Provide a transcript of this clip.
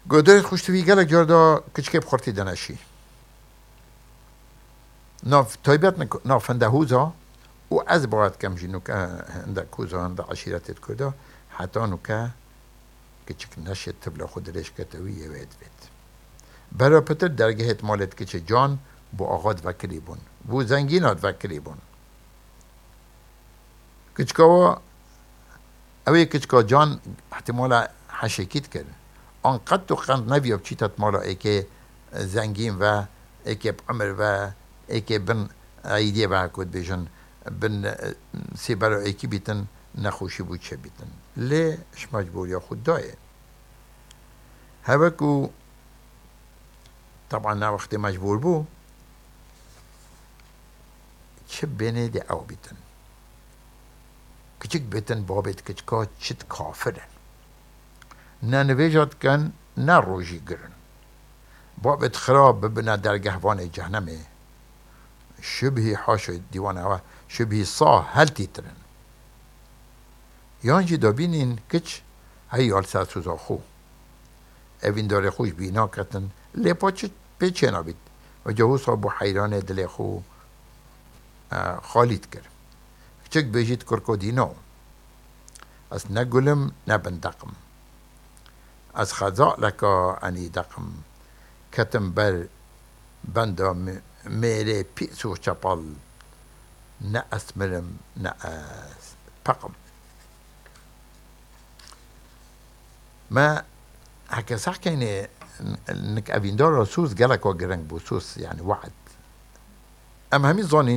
گودر خوشتوی گلک جاردا کچکه بخورتی دنشی ناف تایبت نافنده هوزا و از باید کم جی نوکه هنده کوزا هنده عشیرتت کدا حتی نوکه کچک نشد تبلا خود رش کتوی یه وید وید برای پتر درگه احتمالت کچه جان بو آغاد وکری بون بو زنگینات وکری بون کچکاوا اوی کچکا جان احتمالا حشکیت کرد آنقدر تو خند نویاب چیتت مالا ایکه زنگین و ایکه بعمر و ایکه بن عیدیه و کد بیشن بن سی برا ایکی بیتن نخوشی بود چه بیتن لی اش مجبور یا خود دایه هوکو طبعا نا وقت مجبور بو چه بینه دی او بیتن کچک بیتن بابت کچکا چت کافرن نه نویجات کن نه روژی گرن بابت خراب ببنا در گهوان جهنمه شبهی حاشو دیوان هوا شبهی صا هل تیترن یانجی دابینین کچ هیال سرسوزا خو اوین داره خوش بینا کتن لیپا چه پیچه نابید و جهو صابو حیران دل خو خالید کرد کچک بیجید کرکو دینو از نگلم نبندقم از خضاء لکا انی دقم کتم بر بندا میره پیسو چپال نه اسمرم نه پقم ما هكا صح كاين انك افين دار سوس قالك وقرنج بوسوس يعني وعد اما همي ظني